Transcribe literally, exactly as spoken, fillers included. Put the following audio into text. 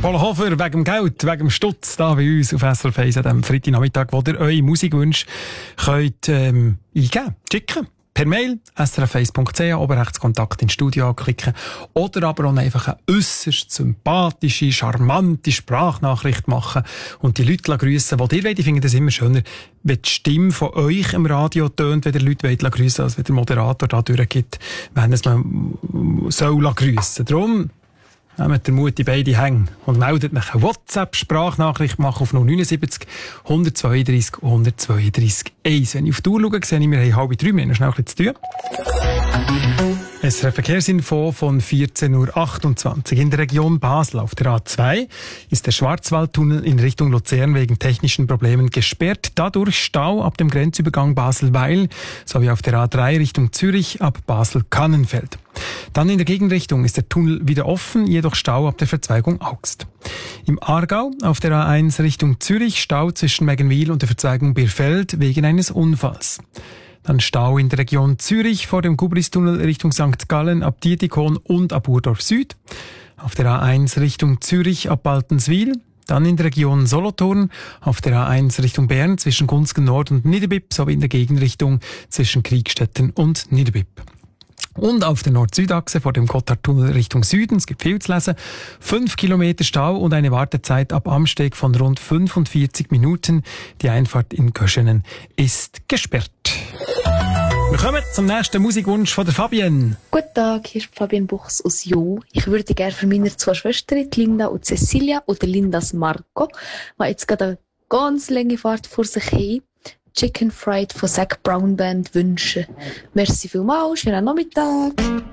Paul Hofer, wegen dem Geld, wegen dem Stutz, da bei uns auf S R F eins an diesem Freitagnachmittag, wo ihr eure Musikwünsche könnt, ähm, eingeben, schicken. Per Mail, s r f eins punkt c h, oben rechts Kontakt ins Studio anklicken. Oder aber auch einfach eine äusserst sympathische, charmante Sprachnachricht machen und die Leute grüssen, die ihr wollt. Ich finde das immer schöner, wenn die Stimme von euch im Radio tönt, wenn ihr Leute wollt grüssen, als wenn der Moderator da durchgibt, wenn es man soll grüssen. Darum, nehmt den Mut in beide Hänge und meldet euch eine WhatsApp-Sprachnachricht machen auf null neun sieben null, eins zwei drei, eins zwei drei eins. Wenn ich auf die Uhr schaue, sehe ich, wir haben halb drei, wir haben noch schnell ein bisschen zu tun. S R F Verkehrsinfo von vierzehn Uhr achtundzwanzig. In der Region Basel auf der A zwei ist der Schwarzwaldtunnel in Richtung Luzern wegen technischen Problemen gesperrt. Dadurch Stau ab dem Grenzübergang Basel-Weil sowie auf der A drei Richtung Zürich ab Basel-Kannenfeld. Dann in der Gegenrichtung ist der Tunnel wieder offen, jedoch Stau ab der Verzweigung Augst. Im Aargau auf der A eins Richtung Zürich Stau zwischen Meggenwil und der Verzweigung Birfeld wegen eines Unfalls. Dann Stau in der Region Zürich vor dem Gubristunnel Richtung Sankt Gallen ab Dietikon und ab Urdorf Süd. Auf der A eins Richtung Zürich ab Baltenswil. Dann in der Region Solothurn auf der A eins Richtung Bern zwischen Gunzgen Nord und Niederbipp sowie in der Gegenrichtung zwischen Kriegstetten und Niederbipp. Und auf der Nord-Süd-Achse vor dem Gotthardtunnel Richtung Süden, es gibt viel zu lesen, fünf Kilometer Stau und eine Wartezeit ab Amsteg von rund fünfundvierzig Minuten. Die Einfahrt in Köschenen ist gesperrt. Wir kommen zum nächsten Musikwunsch von der Fabienne. Guten Tag, hier ist Fabienne Buchs aus Jo. Ich würde gerne für meine zwei Schwestern, Linda und Cecilia oder Lindas Marco, die jetzt gerade eine ganz lange Fahrt vor sich haben, Chicken Fried von Zac Brown Band wünschen. Merci vielmals, schönen Nachmittag.